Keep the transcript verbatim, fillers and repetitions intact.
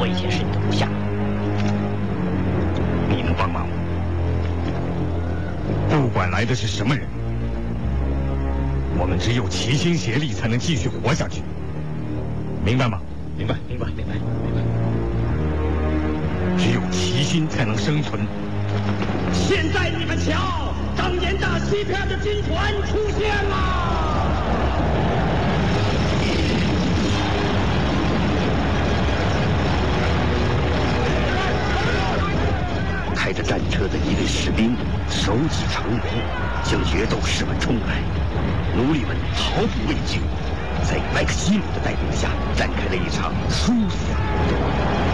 以前是你的部下， 你能帮忙我？不管来的是什么人，我们只有齐心协力，才能继续活下去，明白吗？ 明白，明白，明白，明白。 只有齐心才能生存。 现在你们瞧，当年大西边的军团出现了。 开着战车的一队士兵手举长矛，向决斗士们冲来。奴隶们毫不畏惧，在麦克西姆的带领下展开了一场殊死的搏斗。